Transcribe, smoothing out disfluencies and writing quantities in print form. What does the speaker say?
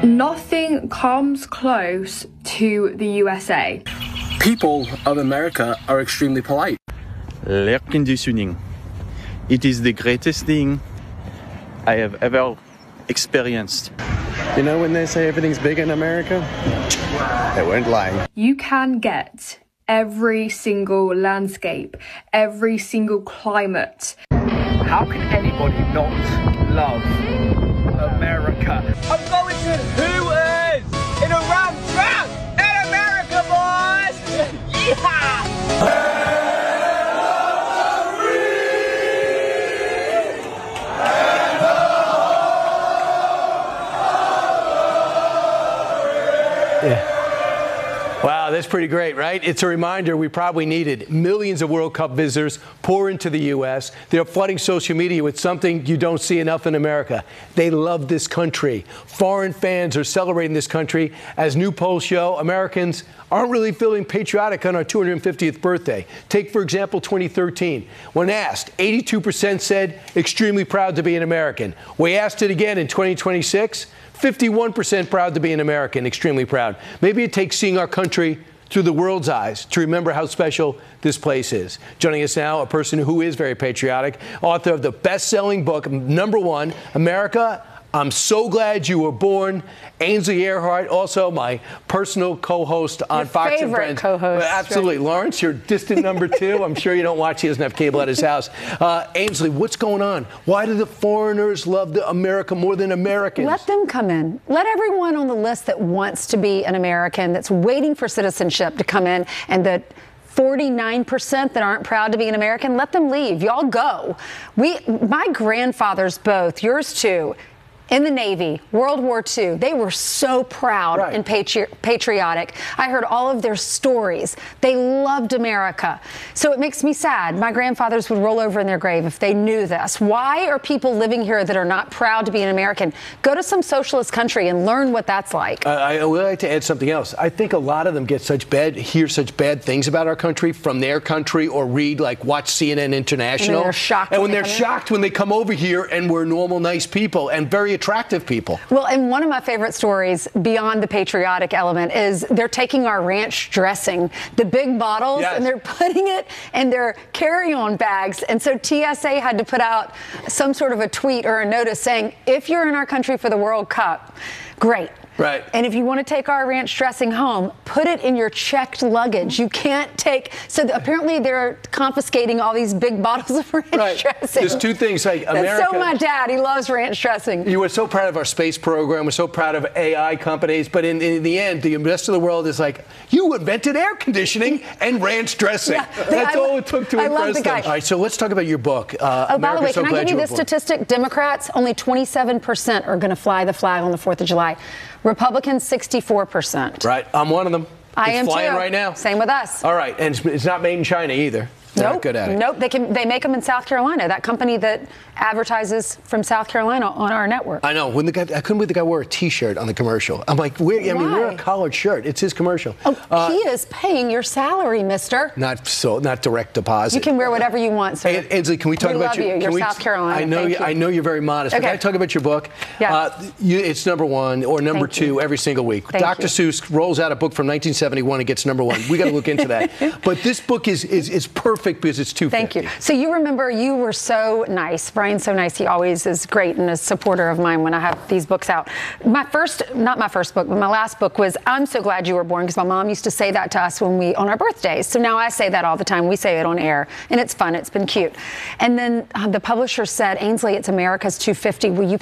Nothing comes close to the USA. People of America are extremely polite. L'air conditioning. It is the greatest thing I have ever experienced. You know when they say everything's big in America? They weren't lying. You can get every single landscape, every single climate. How can anybody not love America? I'm going to Hooters in a rum truck in America, boys! Yeehaw! Wow, that's pretty great, right? It's a reminder we probably needed. Millions of World Cup visitors pour into the U.S. They're flooding social media with something you don't see enough in America. They love this country. Foreign fans are celebrating this country. As new polls show, Americans aren't really feeling patriotic on our 250th birthday. Take, for example, 2013. When asked, 82% said extremely proud to be an American. We asked it again in 2026. 51% proud to be an American, extremely proud. Maybe it takes seeing our country through the world's eyes to remember how special this place is. Joining us now, a person who is very patriotic, author of the best-selling book, #1, America, I'm So Glad You Were Born. Ainsley Earhardt, also my personal co-host on Fox and Friends. Co-host. Absolutely. Right. Lawrence, your distant number 2. I'm sure you don't watch. He doesn't have cable at his house. Ainsley, what's going on? Why do the foreigners love America more than Americans? Let them come in. Let everyone on the list that wants to be an American, that's waiting for citizenship to come in, and that 49% that aren't proud to be an American, let them leave. Y'all go. My grandfathers both, yours too, in the Navy, World War II, they were so proud and patriotic. I heard all of their stories. They loved America. So it makes me sad. My grandfathers would roll over in their grave if they knew this. Why are people living here that are not proud to be an American? Go to some socialist country and learn what that's like. I would like to add something else. I think a lot of them hear such bad things about our country from their country, or watch CNN International. And they're shocked. And when they're shocked when they come over here and we're normal, nice people and very attractive people. Well, and one of my favorite stories beyond the patriotic element is they're taking our ranch dressing, the big bottles, yes, and they're putting it in their carry-on bags. And so TSA had to put out some sort of a tweet or a notice saying, if you're in our country for the World Cup, great. Right. And if you want to take our ranch dressing home, put it in your checked luggage. You can't take. So apparently they're confiscating all these big bottles of ranch dressing. There's two things. Like America. That's so my dad. He loves ranch dressing. You were so proud of our space program. We're so proud of AI companies. But in the end, the rest of the world is like, you invented air conditioning and ranch dressing. Yeah, that's all it took to impress them. All right. So let's talk about your book. By the way, can I give you this statistic? Democrats, only 27% are going to fly the flag on the 4th of July. Republicans, 64%. Right. I'm one of them. I am flying too. Right now. Same with us. All right. And it's not made in China either. They're not good at it. Nope. They make them in South Carolina. That company that advertises from South Carolina on our network. I know. I couldn't believe the guy wore a T-shirt on the commercial. I'm like, we're a collared shirt. It's his commercial. Oh, he is paying your salary, mister. Not direct deposit. You can wear whatever you want, sir. Ainsley, can we talk about you? You're South Carolina. I know you're very modest. Okay. Can I talk about your book? Yeah. It's #1 or #2 every single week. Dr. Seuss rolls out a book from 1971 and gets #1. We got to look into that. But this book is perfect because it's 250. Thank you. So you remember, you were so nice. Brian's so nice. He always is great and a supporter of mine when I have these books out. Not my first book, but my last book was I'm So Glad You Were Born, because my mom used to say that to us on our birthdays. So now I say that all the time. We say it on air, and it's fun. It's been cute. And then the publisher said, Ainsley, it's America's 250. Will you